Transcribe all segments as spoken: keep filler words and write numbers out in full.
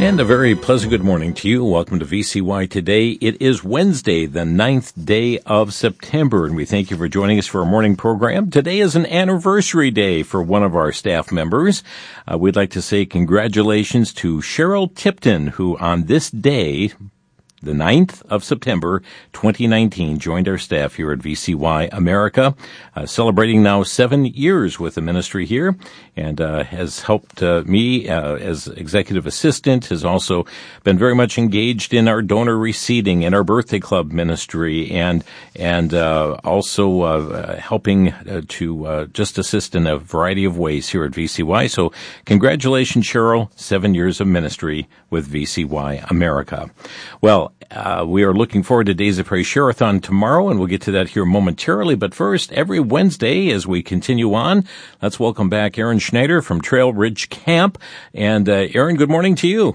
And a very pleasant good morning to you. Welcome to V C Y Today. It is Wednesday, the ninth day of September, and we thank you for joining us for our morning program. Today is an anniversary day for one of our staff members. Uh, we'd like to say congratulations to Cheryl Tipton, who on this day, the ninth of September, twenty nineteen, joined our staff here at V C Y America, uh, celebrating now seven years with the ministry here, and uh, has helped uh, me uh, as executive assistant, has also been very much engaged in our donor receiving and our birthday club ministry, and and uh, also uh, helping uh, to uh, just assist in a variety of ways here at V C Y. So congratulations, Cheryl, seven years of ministry with V C Y America. Well, Uh, we are looking forward to Days of Praise Share-a-thon tomorrow, and we'll get to that here momentarily. But first, every Wednesday, as we continue on, let's welcome back Aaron Schneider from Trail Ridge Camp. And, uh, Aaron, good morning to you.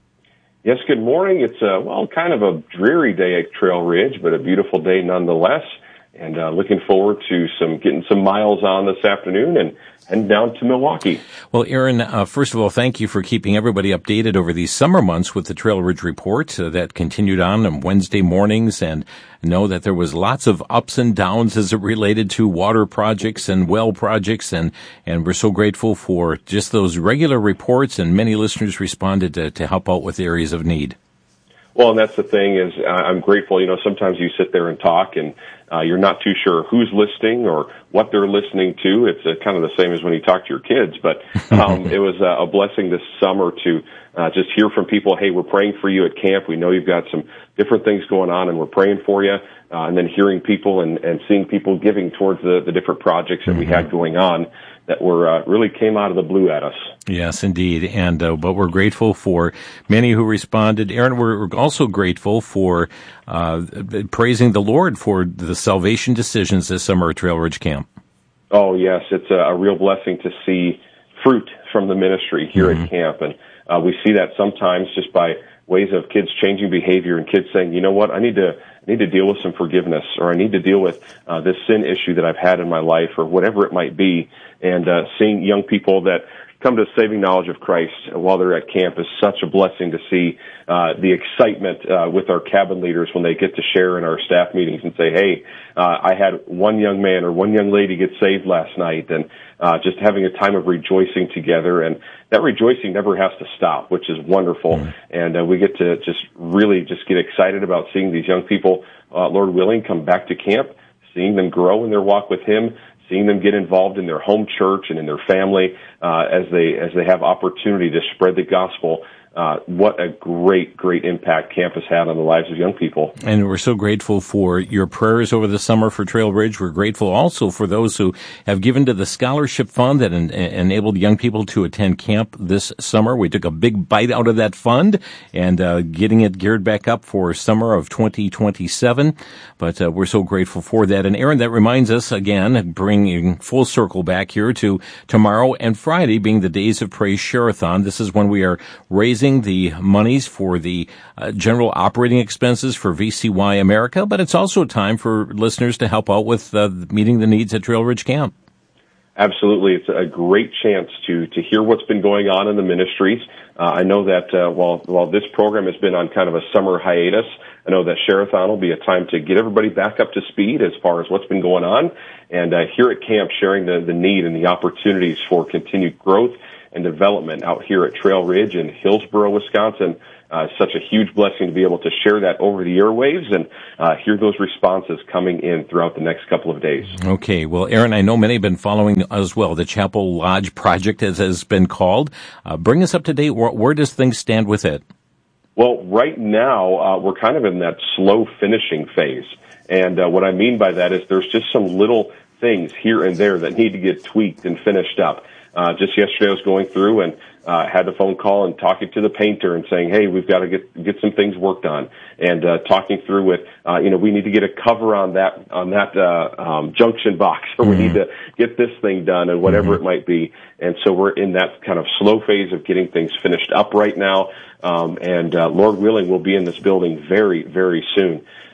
Yes, good morning. It's, uh, well, kind of a dreary day at Trail Ridge, but a beautiful day nonetheless. And uh, looking forward to some getting some miles on this afternoon and heading down to Milwaukee. Well, Aaron, uh, first of all, thank you for keeping everybody updated over these summer months with the Trail Ridge Report uh, that continued on on Wednesday mornings, and know that there was lots of ups and downs as it related to water projects and well projects, and, and we're so grateful for just those regular reports, and many listeners responded to, to help out with areas of need. Well, and that's the thing is uh, I'm grateful. You know, sometimes you sit there and talk and uh, you're not too sure who's listening or what they're listening to. It's uh, kind of the same as when you talk to your kids. But um, it was uh, a blessing this summer to uh, just hear from people, hey, we're praying for you at camp. We know you've got some different things going on and we're praying for you. Uh, and then hearing people and, and seeing people giving towards the, the different projects that mm-hmm. we had going on that were uh, really came out of the blue at us. Yes, indeed. And uh, but we're grateful for many who responded. Aaron, we're also grateful for uh, praising the Lord for the salvation decisions this summer at Trail Ridge Camp. Oh, yes. It's a, a real blessing to see fruit from the ministry here mm-hmm. at camp. And uh, we see that sometimes just by ways of kids changing behavior and kids saying, you know what, I need to I need to deal with some forgiveness, or I need to deal with uh, this sin issue that I've had in my life, or whatever it might be. And uh, seeing young people that come to saving knowledge of Christ while they're at camp is such a blessing to see uh, the excitement uh, with our cabin leaders when they get to share in our staff meetings and say, hey, uh, I had one young man or one young lady get saved last night, and uh, just having a time of rejoicing together. And that rejoicing never has to stop, which is wonderful. Mm-hmm. And uh, we get to just really just get excited about seeing these young people, uh, Lord willing, come back to camp, seeing them grow in their walk with Him, seeing them get involved in their home church and in their family uh, as they as they have opportunity to spread the gospel. Uh, what a great, great impact camp has had on the lives of young people. And we're so grateful for your prayers over the summer for Trail Ridge. We're grateful also for those who have given to the scholarship fund that en- enabled young people to attend camp this summer. We took a big bite out of that fund and uh, getting it geared back up for summer of twenty twenty-seven. But uh, we're so grateful for that. And Aaron, that reminds us again, bringing full circle back here to tomorrow and Friday being the Days of Praise Share-a-thon. This is when we are raising the monies for the uh, general operating expenses for V C Y America, but it's also time for listeners to help out with uh, meeting the needs at Trail Ridge Camp. Absolutely. It's a great chance to to hear what's been going on in the ministries. Uh, I know that uh, while while this program has been on kind of a summer hiatus, I know that Share-a-thon will be a time to get everybody back up to speed as far as what's been going on, and uh, here at camp sharing the, the need and the opportunities for continued growth and development out here at Trail Ridge in Hillsboro, Wisconsin. Uh, such a huge blessing to be able to share that over the airwaves and uh, hear those responses coming in throughout the next couple of days. Okay. Well, Aaron, I know many have been following as well. The Chapel Lodge Project, as has been called. Uh, bring us up to date. Where, where does things stand with it? Well, right now, uh, we're kind of in that slow finishing phase. And uh, what I mean by that is there's just some little things here and there that need to get tweaked and finished up. Uh, just yesterday I was going through and uh, had the phone call and talking to the painter and saying, hey, we've got to get get some things worked on. And uh, talking through with, uh, you know, we need to get a cover on that on that uh, um, junction box, or mm-hmm. we need to get this thing done, and whatever mm-hmm. it might be. And so we're in that kind of slow phase of getting things finished up right now. Um, and uh, Lord willing, we'll be in this building very, very soon.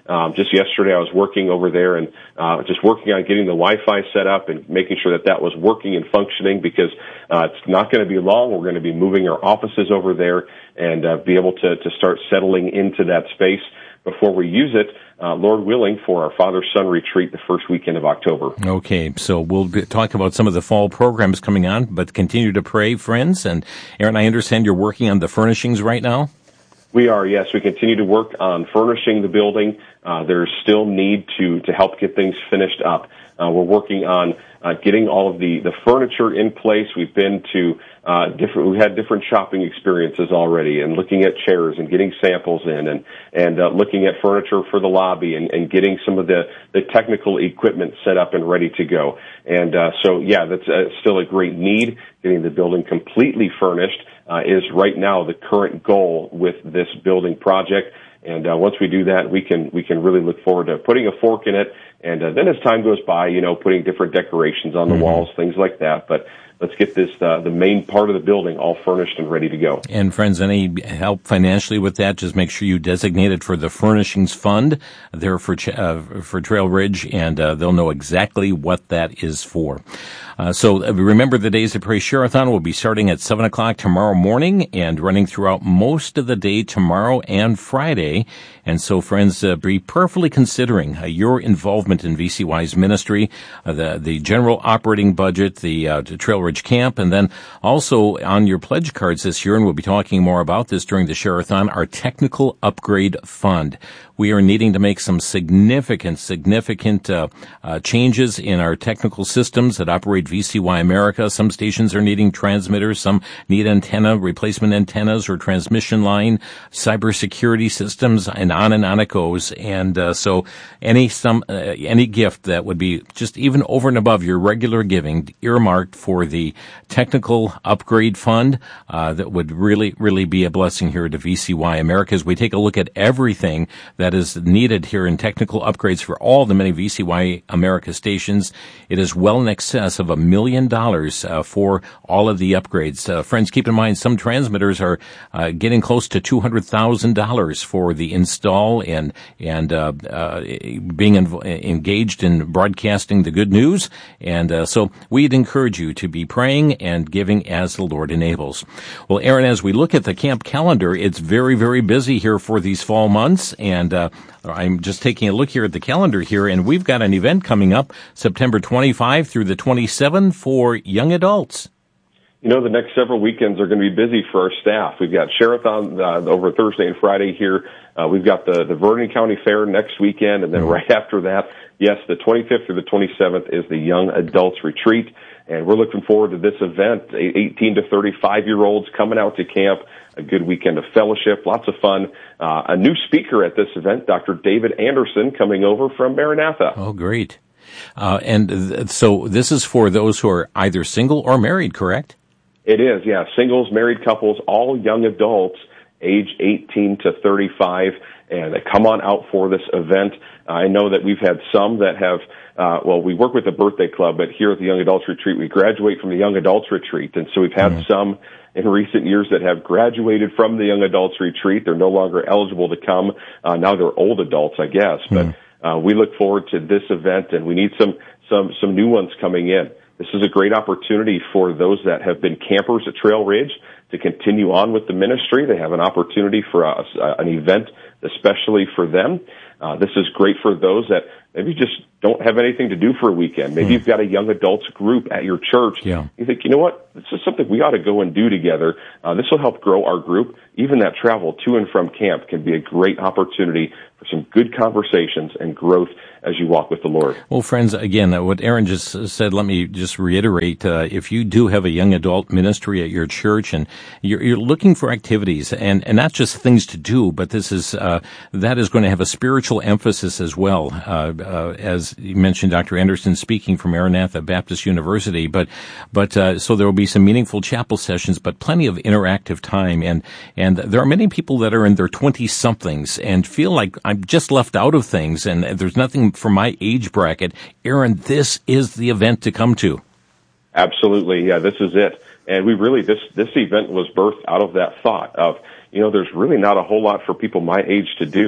Um, just yesterday I was working over there and uh, just working on getting the Wi-Fi set up and making sure that that was working and functioning, because uh, it's not going to be long. We're going to be moving our offices over there and uh, be able to, to start settling into that space before we use it, uh, Lord willing, for our Father-Son retreat the first weekend of October. Okay, so we'll be, talk about some of the fall programs coming on, but continue to pray, friends. And Aaron, I understand you're working on the furnishings right now? We are, yes. We continue to work on furnishing the building. Uh, there's still need to, to help get things finished up. Uh, we're working on uh, getting all of the, the furniture in place. We've been to uh, different. We had different shopping experiences already, and looking at chairs and getting samples in, and and uh, looking at furniture for the lobby, and, and getting some of the, the technical equipment set up and ready to go. And uh, so, yeah, that's uh, still a great need. Getting the building completely furnished uh, is right now the current goal with this building project. And uh, once we do that, we can we can really look forward to putting a fork in it. And uh, then as time goes by, you know, putting different decorations on the mm-hmm. walls, things like that. But let's get this uh, the main part of the building all furnished and ready to go. And friends, any help financially with that, just make sure you designate it for the Furnishings Fund there for uh, for Trail Ridge, and uh, they'll know exactly what that is for. Uh, so uh, remember, the Days of Praise Share-a-thon will be starting at seven o'clock tomorrow morning and running throughout most of the day tomorrow and Friday. And so, friends, uh, be prayerfully considering uh, your involvement in V C Y's ministry, uh, the the general operating budget, the, uh, the Trail Ridge Camp, and then also on your pledge cards this year, and we'll be talking more about this during the Share-a-thon, our Technical Upgrade Fund. We are needing to make some significant, significant uh, uh, changes in our technical systems that operate V C Y America. Some stations are needing transmitters, some need antenna, replacement antennas or transmission line, cybersecurity systems, and on and on it goes. And uh, so any some uh, any gift that would be just even over and above your regular giving, earmarked for the Technical Upgrade Fund, uh, that would really, really be a blessing here to V C Y America as we take a look at everything that is needed here in technical upgrades for all the many V C Y America stations. It is well in excess of a million dollars uh, for all of the upgrades. Uh, friends, keep in mind some transmitters are uh, getting close to two hundred thousand dollars for the install and and uh, uh, being inv- engaged in broadcasting the good news. And uh, so we'd encourage you to be praying and giving as the Lord enables. Well, Aaron, as we look at the camp calendar, it's very, very busy here for these fall months. And uh, I'm just taking a look here at the calendar here, and we've got an event coming up September twenty-fifth through the twenty-seventh for young adults. You know, the next several weekends are going to be busy for our staff. We've got Share-a-thon uh, over Thursday and Friday here. Uh, we've got the, the Vernon County Fair next weekend, and then right after that, yes, the twenty-fifth through the twenty-seventh is the Young Adults Retreat. And we're looking forward to this event, eighteen to thirty-five-year-olds coming out to camp, a good weekend of fellowship, lots of fun. Uh, a new speaker at this event, Doctor David Anderson, coming over from Maranatha. Oh, great. Uh, and th- so this is for those who are either single or married, correct? It is, yeah. Singles, married couples, all young adults, age eighteen to thirty-five, and they come on out for this event. I know that we've had some that have, uh, well, we work with the birthday club, but here at the Young Adults Retreat, we graduate from the Young Adults Retreat. And so we've had mm-hmm. some in recent years that have graduated from the Young Adults Retreat. They're no longer eligible to come. Uh, now they're old adults, I guess. Mm-hmm. But uh, we look forward to this event, and we need some, some, some new ones coming in. This is a great opportunity for those that have been campers at Trail Ridge to continue on with the ministry. They have an opportunity for a, an event especially for them. Uh, this is great for those that maybe just don't have anything to do for a weekend. Maybe mm. you've got a young adults group at your church. Yeah. You think, you know what, this is something we ought to go and do together. Uh, this will help grow our group. Even that travel to and from camp can be a great opportunity for some good conversations and growth as you walk with the Lord. Well, friends, again, what Aaron just said, let me just reiterate. Uh, if you do have a young adult ministry at your church and you're, you're looking for activities and, and not just things to do, but this is, uh, that is going to have a spiritual emphasis as well. Uh, uh, as you mentioned, Doctor Anderson speaking from Maranatha Baptist University, but, but, uh, so there will be some meaningful chapel sessions, but plenty of interactive time. And, and there are many people that are in their twenty somethings and feel like I'm just left out of things and there's nothing for my age bracket. Aaron, this is the event to come to. Absolutely. Yeah, this is it. And we really, this, this event was birthed out of that thought of, you know, there's really not a whole lot for people my age to do.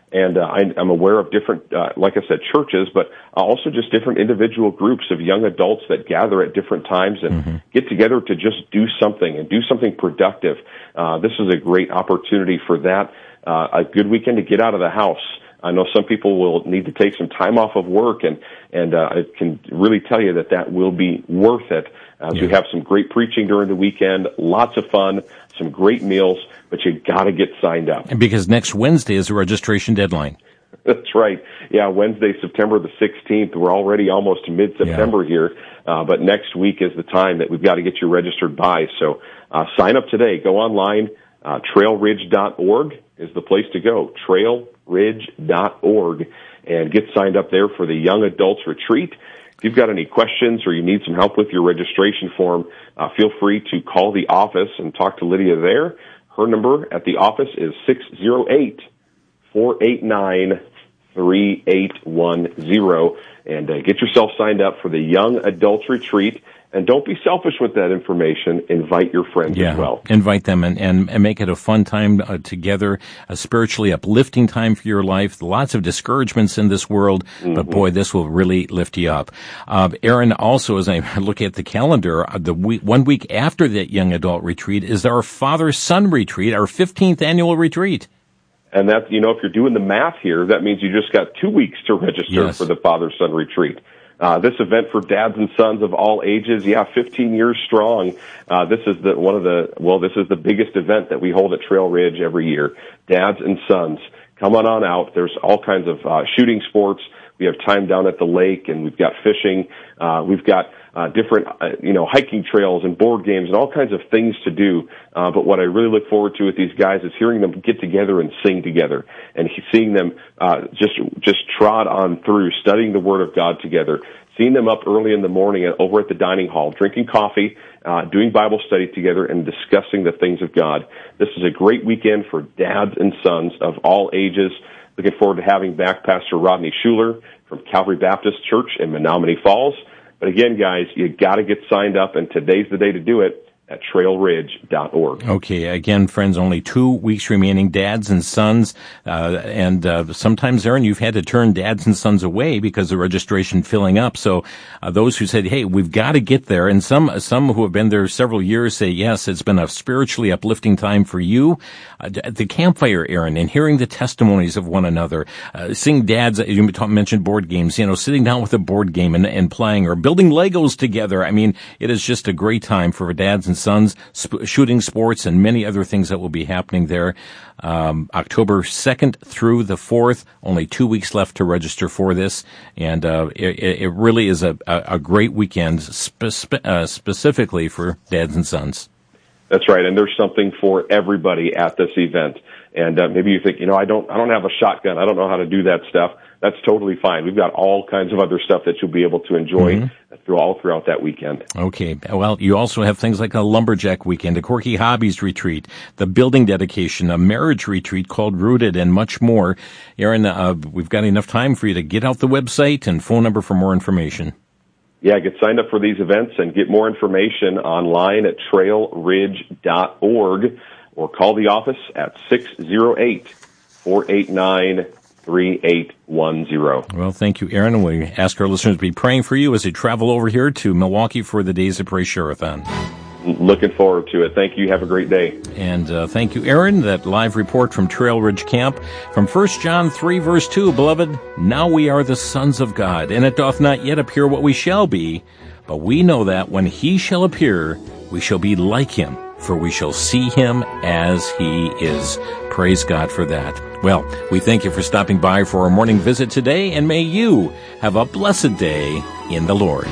And uh, I, I'm aware of different, uh, like I said, churches, but also just different individual groups of young adults that gather at different times and mm-hmm. get together to just do something and do something productive. Uh, this is a great opportunity for that. Uh, a good weekend to get out of the house. I know some people will need to take some time off of work, and and uh, I can really tell you that that will be worth it. As yeah. we have some great preaching during the weekend, lots of fun, some great meals, but you got to get signed up. And because next Wednesday is the registration deadline. That's right. Yeah, Wednesday, September the sixteenth. We're already almost to mid-September yeah. here, uh, but next week is the time that we've got to get you registered by. So uh, sign up today. Go online. Uh, trail ridge dot org is the place to go. trail ridge dot org, and get signed up there for the Young Adults Retreat. If you've got any questions or you need some help with your registration form, uh, feel free to call the office and talk to Lydia there. Her number at the office is six oh eight, four eight nine, three eight one zero. And uh, get yourself signed up for the Young Adults Retreat. And don't be selfish with that information. Invite your friends yeah, as well. Invite them and, and, and make it a fun time uh, together, a spiritually uplifting time for your life. Lots of discouragements in this world, mm-hmm. but boy, this will really lift you up. Uh, Aaron, also, as I look at the calendar, uh, the week, one week after that Young Adult Retreat is our Father-Son Retreat, our fifteenth annual retreat. And that, you know, if you're doing the math here, that means you just got two weeks to register yes. for the Father-Son Retreat. Uh, this event for dads and sons of all ages, yeah, fifteen years strong. Uh, this is the, one of the, well, this is the biggest event that we hold at Trail Ridge every year. Dads and sons, come on on out. There's all kinds of, uh, shooting sports. We have time down at the lake, and we've got fishing. Uh, we've got, uh, different, uh, you know, hiking trails and board games and all kinds of things to do. Uh, but what I really look forward to with these guys is hearing them get together and sing together, and seeing them, uh, just, just trot on through studying the Word of God together, seeing them up early in the morning and over at the dining hall, drinking coffee, uh, doing Bible study together and discussing the things of God. This is a great weekend for dads and sons of all ages. Looking forward to having back Pastor Rodney Schuler from Calvary Baptist Church in Menominee Falls. But again, guys, you got to get signed up, and today's the day to do it at trail ridge dot org. Okay, again, friends, only two weeks remaining, dads and sons, uh, and uh, sometimes, Aaron, you've had to turn dads and sons away because the registration filling up. So uh, those who said, hey, we've got to get there, and some some who have been there several years say, yes, it's been a spiritually uplifting time for you. Uh, at the campfire, Aaron, and hearing the testimonies of one another, uh, seeing dads, you mentioned board games, you know, sitting down with a board game and, and playing, or building Legos together. I mean, it is just a great time for dads and sons, sp- shooting sports, and many other things that will be happening there. Um, October second through the fourth, only two weeks left to register for this, and uh, it, it really is a, a great weekend spe- uh, specifically for dads and sons. That's right, and there's something for everybody at this event. And uh, maybe you think, you know, I don't, I don't have a shotgun. I don't know how to do that stuff. That's totally fine. We've got all kinds of other stuff that you'll be able to enjoy mm-hmm. through all throughout that weekend. Okay. Well, you also have things like a lumberjack weekend, a quirky hobbies retreat, the building dedication, a marriage retreat called Rooted, and much more. Aaron, uh, we've got enough time for you to get out the website and phone number for more information. Yeah, get signed up for these events and get more information online at trail ridge dot org, or call the office at six oh eight, four eight nine, three eight one zero. Well, thank you, Aaron. We ask our listeners to be praying for you as they travel over here to Milwaukee for the Days of Praise Share-a-thon. Looking forward to it. Thank you. Have a great day. And uh, thank you, Aaron. That live report from Trail Ridge Camp from First John three, verse two. Beloved, now we are the sons of God, and it doth not yet appear what we shall be, but we know that when he shall appear, we shall be like him, for we shall see him as he is. Praise God for that. Well, we thank you for stopping by for our morning visit today, and may you have a blessed day in the Lord.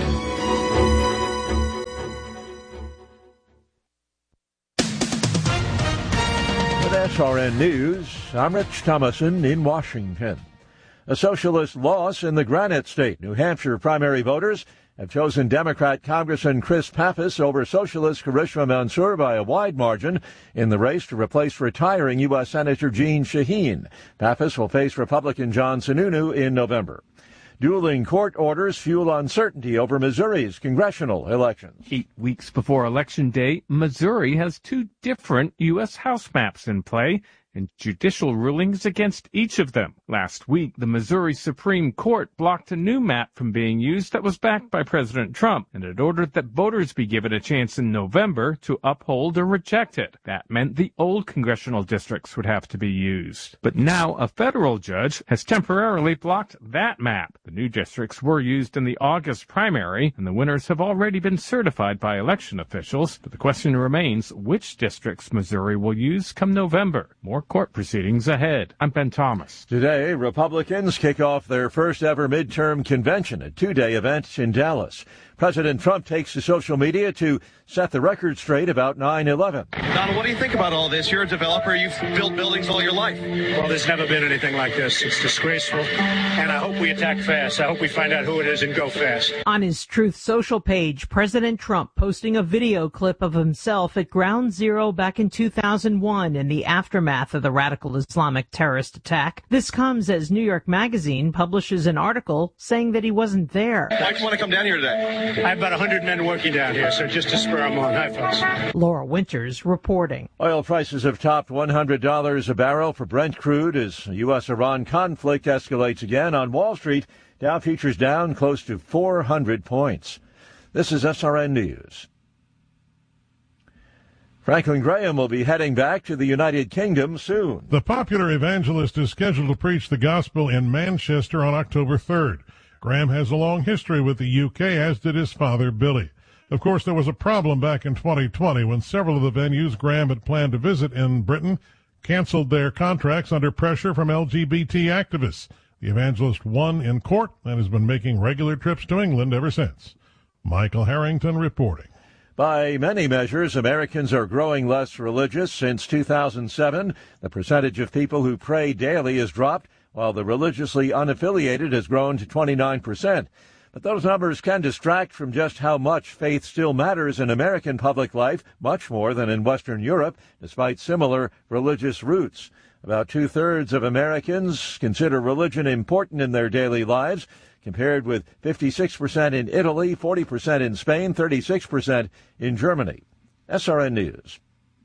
S R N News, I'm Rich Thomason in Washington. A socialist loss in the Granite State. New Hampshire primary voters have chosen Democrat Congressman Chris Pappas over Socialist Karishma Mansour by a wide margin in the race to replace retiring U S Senator Jeanne Shaheen. Pappas will face Republican John Sununu in November. Dueling court orders fuel uncertainty over Missouri's congressional elections. Eight weeks before Election Day, Missouri has two different U S House maps in play, and judicial rulings against each of them. Last week, the Missouri Supreme Court blocked a new map from being used that was backed by President Trump, and it ordered that voters be given a chance in November to uphold or reject it. That meant the old congressional districts would have to be used. But now a federal judge has temporarily blocked that map. The new districts were used in the August primary, and the winners have already been certified by election officials. But the question remains which districts Missouri will use come November. More court proceedings ahead. I'm Ben Thomas. Today, Republicans kick off their first ever midterm convention, a two-day event in Dallas. President Trump takes to social media to set the record straight about nine eleven. Donald, what do you think about all this? You're a developer. You've built buildings all your life. Well, there's never been anything like this. It's disgraceful. And I hope we attack fast. I hope we find out who it is and go fast. On his Truth Social page, President Trump posting a video clip of himself at Ground Zero back in two thousand one in the aftermath of the radical Islamic terrorist attack. This comes as New York Magazine publishes an article saying that he wasn't there. Why do you want to come down here today? I have about one hundred men working down here, so just to spur them on. Hi, folks. Laura Winters reporting. Oil prices have topped one hundred dollars a barrel for Brent crude as U S Iran conflict escalates again. On Wall Street, Dow futures down close to four hundred points. This is S R N News. Franklin Graham will be heading back to the United Kingdom soon. The popular evangelist is scheduled to preach the gospel in Manchester on October third. Graham has a long history with the U K, as did his father, Billy. Of course, there was a problem back in twenty twenty when several of the venues Graham had planned to visit in Britain canceled their contracts under pressure from L G B T activists. The evangelist won in court and has been making regular trips to England ever since. Michael Harrington reporting. By many measures, Americans are growing less religious. Since two thousand seven, the percentage of people who pray daily has dropped, while the religiously unaffiliated has grown to twenty-nine percent. But those numbers can distract from just how much faith still matters in American public life, much more than in Western Europe, despite similar religious roots. About two-thirds of Americans consider religion important in their daily lives, compared with fifty-six percent in Italy, forty percent in Spain, thirty-six percent in Germany. S R N News.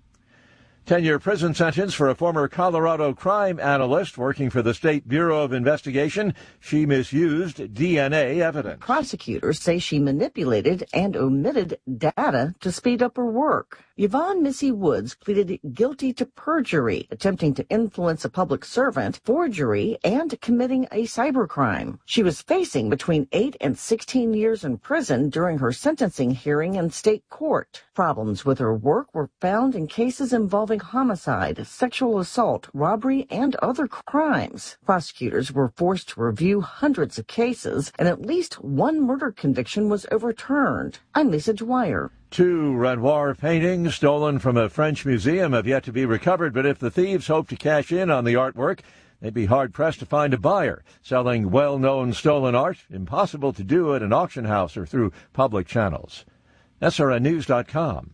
ten-year prison sentence for a former Colorado crime analyst working for the State Bureau of Investigation. She misused D N A evidence. Prosecutors say she manipulated and omitted data to speed up her work. Yvonne Missy Woods pleaded guilty to perjury, attempting to influence a public servant, forgery, and committing a cybercrime. She was facing between eight and sixteen years in prison during her sentencing hearing in state court. Problems with her work were found in cases involving homicide, sexual assault, robbery, and other crimes. Prosecutors were forced to review hundreds of cases, and at least one murder conviction was overturned. I'm Lisa Dwyer. Two Renoir paintings stolen from a French museum have yet to be recovered, but if the thieves hope to cash in on the artwork, they'd be hard-pressed to find a buyer. Selling well-known stolen art, impossible to do at an auction house or through public channels. S R N news dot com.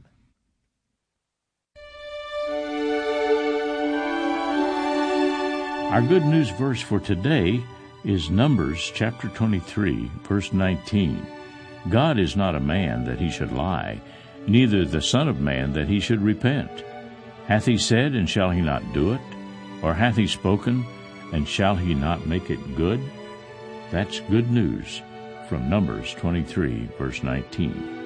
Our good news verse for today is Numbers chapter twenty-three, verse nineteen. God is not a man that he should lie, neither the Son of Man that he should repent. Hath he said, and shall he not do it? Or hath he spoken, and shall he not make it good? That's good news from Numbers twenty-three, verse nineteen.